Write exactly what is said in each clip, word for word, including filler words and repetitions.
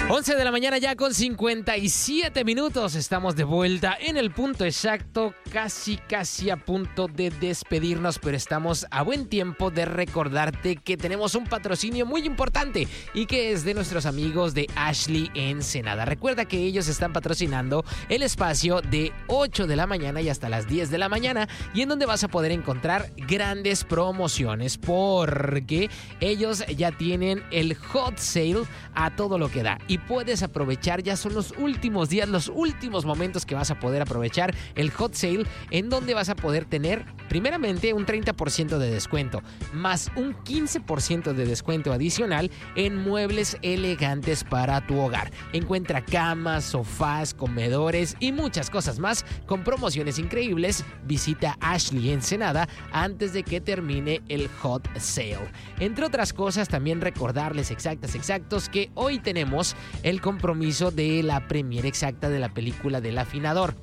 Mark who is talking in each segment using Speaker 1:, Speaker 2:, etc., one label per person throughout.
Speaker 1: once de la mañana ya con cincuenta y siete minutos. Estamos de vuelta en el punto exacto, casi casi a punto de despedirnos, pero estamos a buen tiempo de recordarte que tenemos un patrocinio muy importante y que es de nuestros amigos de Ashley Ensenada. Recuerda que ellos están patrocinando el espacio de ocho de la mañana y hasta las diez de la mañana, y en donde vas a poder encontrar grandes promociones porque ellos ya tienen el hot sale a todo lo que da. Y puedes aprovechar, ya son los últimos días, los últimos momentos que vas a poder aprovechar el hot sale, en donde vas a poder tener primeramente un treinta por ciento de descuento, más un quince por ciento de descuento adicional en muebles elegantes para tu hogar. Encuentra camas, sofás, comedores y muchas cosas más con promociones increíbles. Visita Ashley Ensenada antes de que termine el hot sale. Entre otras cosas, también recordarles exactas, exactos que hoy tenemos el compromiso de la premiere exacta de la película del Afinador.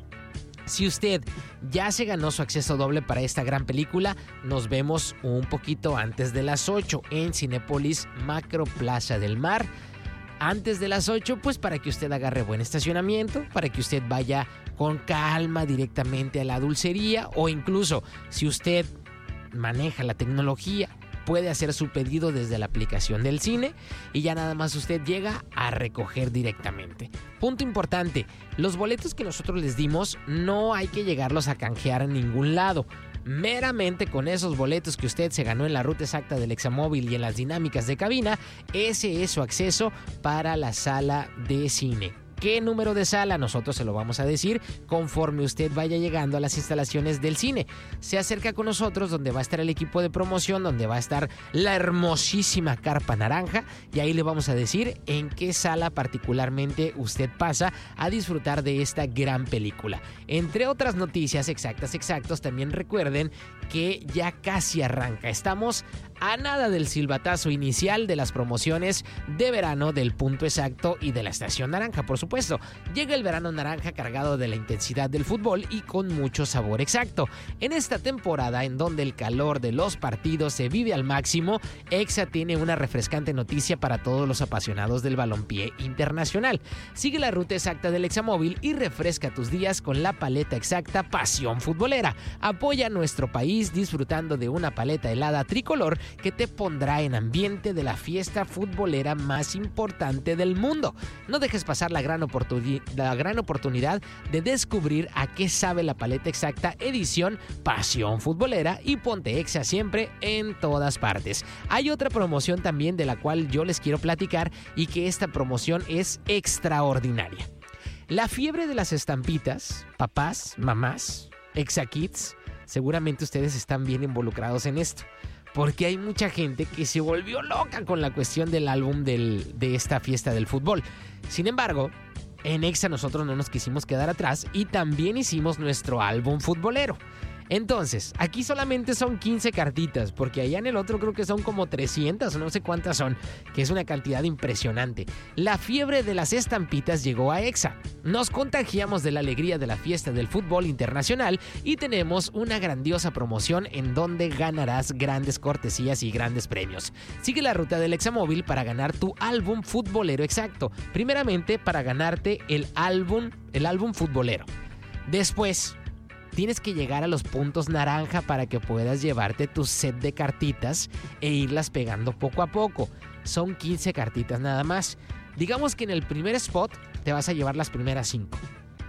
Speaker 1: Si usted ya se ganó su acceso doble para esta gran película, nos vemos un poquito antes de las ocho en Cinépolis Macro Plaza del Mar. Antes de las ocho, pues para que usted agarre buen estacionamiento, para que usted vaya con calma directamente a la dulcería, o incluso si usted maneja la tecnología, puede hacer su pedido desde la aplicación del cine y ya nada más usted llega a recoger directamente. Punto importante, los boletos que nosotros les dimos no hay que llegarlos a canjear en ningún lado. Meramente con esos boletos que usted se ganó en la ruta exacta del Examóvil y en las dinámicas de cabina, ese es su acceso para la sala de cine. ¿Qué número de sala? Nosotros se lo vamos a decir conforme usted vaya llegando a las instalaciones del cine. Se acerca con nosotros donde va a estar el equipo de promoción, donde va a estar la hermosísima carpa naranja, y ahí le vamos a decir en qué sala particularmente usted pasa a disfrutar de esta gran película. Entre otras noticias exactas, exactos, también recuerden que ya casi arranca. Estamos a nada del silbatazo inicial de las promociones de verano del punto exacto y de la estación naranja, por supuesto. Llega el verano naranja cargado de la intensidad del fútbol y con mucho sabor exacto. En esta temporada en donde el calor de los partidos se vive al máximo, Exa tiene una refrescante noticia para todos los apasionados del balompié internacional. Sigue la ruta exacta del Examóvil y refresca tus días con la paleta exacta Pasión Futbolera. Apoya a nuestro país disfrutando de una paleta helada tricolor que te pondrá en ambiente de la fiesta futbolera más importante del mundo. No dejes pasar la gran, oportuni- la gran oportunidad de descubrir a qué sabe la paleta exacta edición Pasión Futbolera y ponte Exa siempre en todas partes. Hay otra promoción también de la cual yo les quiero platicar y que esta promoción es extraordinaria. La fiebre de las estampitas, papás, mamás, Exa Kids, seguramente ustedes están bien involucrados en esto, porque hay mucha gente que se volvió loca con la cuestión del álbum del, de esta fiesta del fútbol. Sin embargo, en Exa nosotros no nos quisimos quedar atrás y también hicimos nuestro álbum futbolero. Entonces, aquí solamente son quince cartitas, porque allá en el otro creo que son como trescientas o no sé cuántas son, que es una cantidad impresionante. La fiebre de las estampitas llegó a Exa. Nos contagiamos de la alegría de la fiesta del fútbol internacional y tenemos una grandiosa promoción en donde ganarás grandes cortesías y grandes premios. Sigue la ruta del Examóvil para ganar tu álbum futbolero exacto. Primeramente, para ganarte el álbum, el álbum futbolero. Después, tienes que llegar a los puntos naranja para que puedas llevarte tu set de cartitas e irlas pegando poco a poco. Son quince cartitas nada más. Digamos que en el primer spot te vas a llevar las primeras cinco.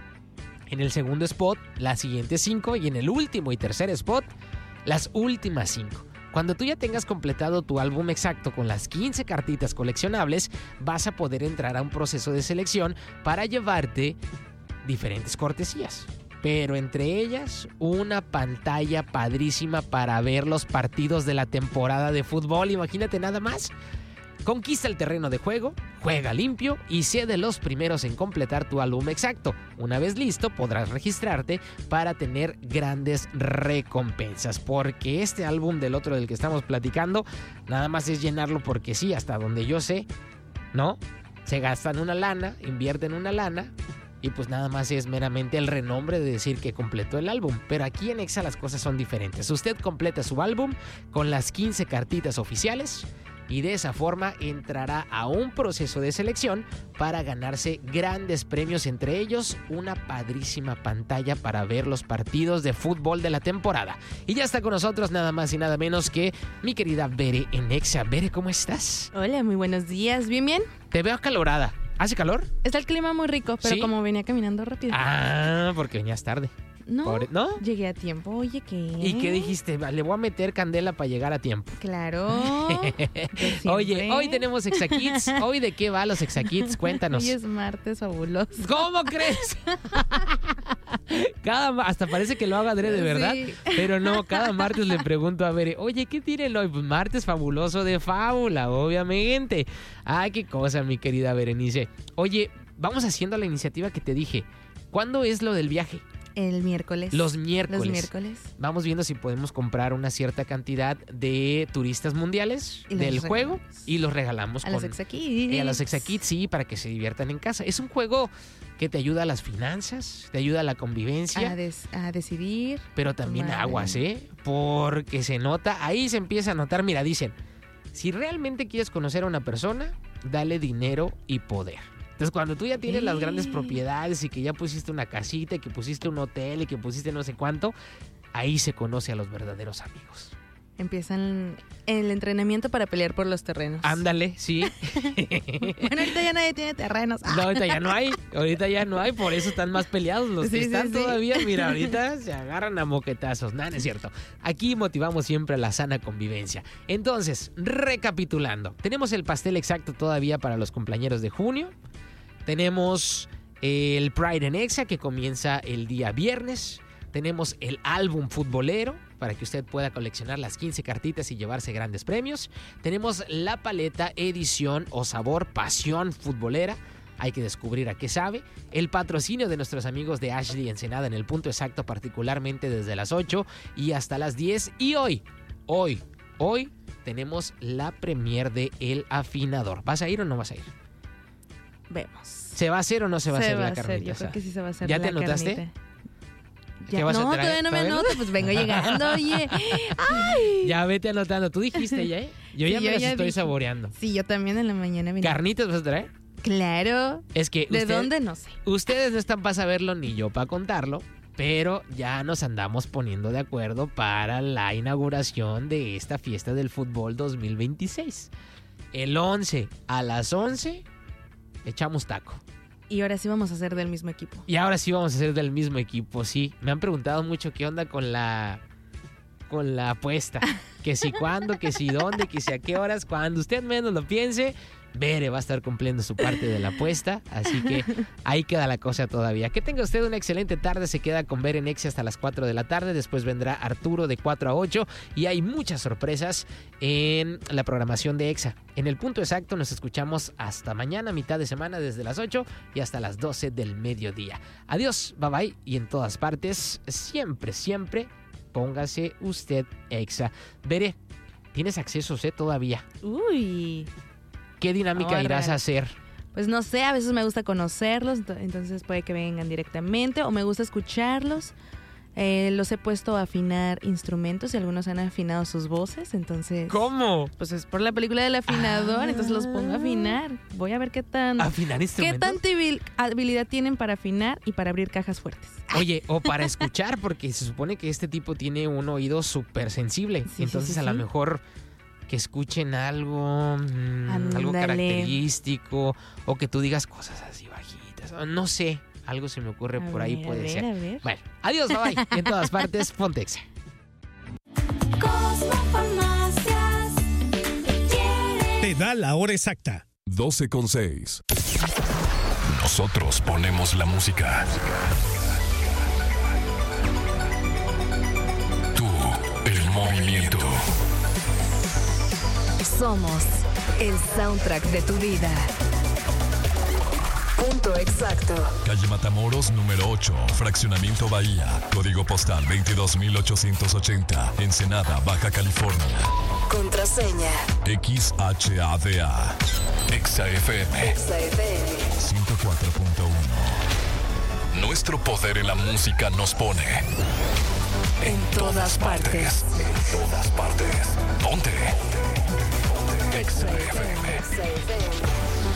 Speaker 1: En el segundo spot, las siguientes cinco. Y en el último y tercer spot, las últimas cinco. Cuando tú ya tengas completado tu álbum exacto con las quince cartitas coleccionables, vas a poder entrar a un proceso de selección para llevarte diferentes cortesías. Pero entre ellas, una pantalla padrísima para ver los partidos de la temporada de fútbol. Imagínate nada más. Conquista el terreno de juego, juega limpio y sé de los primeros en completar tu álbum exacto. Una vez listo, podrás registrarte para tener grandes recompensas. Porque este álbum del otro del que estamos platicando, nada más es llenarlo porque sí, hasta donde yo sé, ¿no? Se gastan una lana, invierten una lana. Y pues nada más es meramente el renombre de decir que completó el álbum. Pero aquí en Exa las cosas son diferentes. Usted completa su álbum con las quince cartitas oficiales, y de esa forma entrará a un proceso de selección para ganarse grandes premios, entre ellos una padrísima pantalla para ver los partidos de fútbol de la temporada. Y ya está con nosotros nada más y nada menos que mi querida Bere en Exa. Bere, ¿cómo estás?
Speaker 2: Hola, muy buenos días. ¿Bien, bien?
Speaker 1: Te veo acalorada. ¿Hace calor?
Speaker 2: Está el clima muy rico, pero
Speaker 1: ¿Sí?
Speaker 2: como venía caminando rápido.
Speaker 1: Ah, porque venías tarde.
Speaker 2: No,
Speaker 1: Pobre- ¿No?
Speaker 2: llegué a tiempo. Oye, ¿qué?
Speaker 1: ¿Y qué dijiste? Le voy a meter candela para llegar a tiempo.
Speaker 2: Claro.
Speaker 1: Oye, hoy tenemos Exa Kids. ¿Hoy de qué va los Exa Kids? Cuéntanos.
Speaker 2: Hoy es martes fabuloso.
Speaker 1: ¿Cómo crees? Cada, hasta parece que lo haga adrede, ¿verdad?
Speaker 2: Sí.
Speaker 1: Pero no, cada martes le pregunto a Bere, oye, ¿qué tienen hoy? Pues martes fabuloso de fábula, obviamente. Ay, qué cosa, mi querida Berenice. Oye, vamos haciendo la iniciativa que te dije. ¿Cuándo es lo del viaje?
Speaker 2: El miércoles.
Speaker 1: Los miércoles.
Speaker 2: Los miércoles.
Speaker 1: Vamos viendo si podemos comprar una cierta cantidad de turistas mundiales
Speaker 2: Y los
Speaker 1: del juego
Speaker 2: regalamos.
Speaker 1: y los regalamos
Speaker 2: A
Speaker 1: con
Speaker 2: los Exa Kids.
Speaker 1: eh, a los Exa Kids, sí, para que se diviertan en casa. Es un juego que te ayuda a las finanzas, te ayuda a la convivencia,
Speaker 2: A, des- a decidir.
Speaker 1: pero también
Speaker 2: tomar-
Speaker 1: aguas, ¿eh? Porque se nota, ahí se empieza a notar, mira, dicen, si realmente quieres conocer a una persona, dale dinero y poder. Entonces, cuando tú ya tienes las grandes
Speaker 2: Sí.
Speaker 1: propiedades y que ya pusiste una casita, y que pusiste un hotel y que pusiste no sé cuánto, ahí se conoce a los verdaderos amigos.
Speaker 2: Empiezan el entrenamiento para pelear por los terrenos.
Speaker 1: Ándale, sí.
Speaker 2: Bueno, ahorita ya nadie tiene terrenos.
Speaker 1: No, ahorita ya no hay, ahorita ya no hay, por eso están más peleados los que
Speaker 2: Sí, sí,
Speaker 1: están
Speaker 2: sí.
Speaker 1: todavía. Mira, ahorita se agarran a moquetazos. Nada, no es cierto. Aquí motivamos siempre a la sana convivencia. Entonces, recapitulando, tenemos el pastel exacto todavía para los cumpleañeros de junio. Tenemos el Pride en Exa que comienza el día viernes. Tenemos el álbum futbolero para que usted pueda coleccionar las quince cartitas y llevarse grandes premios. Tenemos la paleta edición o sabor pasión futbolera. Hay que descubrir a qué sabe. El patrocinio de nuestros amigos de Ashley Ensenada en el punto exacto, particularmente desde las ocho y hasta las diez. Y hoy, hoy, hoy tenemos la premier de El Afinador. ¿Vas a ir o no vas a ir?
Speaker 2: Vemos.
Speaker 1: ¿Se va a hacer o no se va a hacer la carnita
Speaker 2: Yo creo
Speaker 1: asada?
Speaker 2: que sí se va a hacer
Speaker 1: ¿Ya
Speaker 2: la
Speaker 1: te anotaste?
Speaker 2: carnita.
Speaker 1: ¿Qué
Speaker 2: Ya-
Speaker 1: vas a
Speaker 2: no,
Speaker 1: traer?
Speaker 2: todavía no me
Speaker 1: ¿Todavía no?
Speaker 2: anoto, pues vengo llegando, oye. Ay.
Speaker 1: Ya vete anotando. ¿Tú dijiste ya, eh? Yo
Speaker 2: Sí,
Speaker 1: ya me
Speaker 2: yo
Speaker 1: las
Speaker 2: ya
Speaker 1: estoy
Speaker 2: dije.
Speaker 1: saboreando.
Speaker 2: Sí, yo también en la mañana vine.
Speaker 1: ¿Carnitas vas a traer?
Speaker 2: Claro.
Speaker 1: Es que
Speaker 2: ¿De
Speaker 1: usted-
Speaker 2: dónde? No sé.
Speaker 1: ustedes no están para saberlo ni yo para contarlo, pero ya nos andamos poniendo de acuerdo para la inauguración de esta fiesta del fútbol dos mil veintiséis. El once a las once echamos taco.
Speaker 2: Y ahora sí vamos a ser del mismo equipo.
Speaker 1: Y ahora sí vamos a ser del mismo equipo, sí. Me han preguntado mucho qué onda con la con la apuesta. Que si cuándo, que si dónde, que si a qué horas. Cuando usted menos lo piense, Bere va a estar cumpliendo su parte de la apuesta. Así que ahí queda la cosa todavía. Que tenga usted una excelente tarde. Se queda con Bere en Exa hasta las cuatro de la tarde. Después vendrá Arturo de cuatro a ocho. Y hay muchas sorpresas en la programación de Exa. En el punto exacto nos escuchamos hasta mañana, mitad de semana, desde las ocho y hasta las doce del mediodía. Adiós, bye bye. Y en todas partes, siempre, siempre, póngase usted Exa. Bere, tienes acceso, ¿eh? Todavía.
Speaker 2: Uy.
Speaker 1: ¿Qué dinámica
Speaker 2: Órale.
Speaker 1: irás a hacer?
Speaker 2: Pues no sé, a veces me gusta conocerlos, ento- entonces puede que vengan directamente o me gusta escucharlos. Eh, los he puesto a afinar instrumentos y algunos han afinado sus voces, entonces...
Speaker 1: ¿Cómo?
Speaker 2: Pues es por la película del afinador,
Speaker 1: Ah.
Speaker 2: entonces los pongo a afinar. Voy a ver qué tan...
Speaker 1: ¿Afinar
Speaker 2: ¿Qué
Speaker 1: instrumentos?
Speaker 2: tanta habil- habilidad tienen para afinar y para abrir cajas fuertes?
Speaker 1: Oye, o para escuchar, porque se supone que este tipo tiene un oído súper sensible.
Speaker 2: Sí, sí,
Speaker 1: Entonces
Speaker 2: sí,
Speaker 1: a lo
Speaker 2: sí.
Speaker 1: mejor que escuchen algo, mm, algo
Speaker 2: Ándale.
Speaker 1: característico, o que tú digas cosas así bajitas. o No sé, algo se me ocurre
Speaker 2: A
Speaker 1: por ahí
Speaker 2: ver, a
Speaker 1: puede
Speaker 2: ver,
Speaker 1: ser.
Speaker 2: a ver.
Speaker 1: Bueno, adiós, bye bye. Y en todas partes, ponte Exa.
Speaker 3: Cosmo Farmacias quiere
Speaker 4: Te da la hora exacta.
Speaker 5: doce con seis. Nosotros ponemos la música. Tú, el movimiento.
Speaker 6: Somos el soundtrack de tu vida. Punto exacto.
Speaker 5: Calle Matamoros, número ocho, Fraccionamiento Bahía. Código postal veintidós mil ochocientos ochenta. Ensenada, Baja California.
Speaker 6: Contraseña.
Speaker 5: X H A D A. Exa F M
Speaker 6: Exa F M.
Speaker 5: ciento cuatro punto uno. Nuestro poder en la música nos pone
Speaker 6: En todas partes.
Speaker 5: En todas partes. Ponte. Exa F M.
Speaker 6: Exa F M.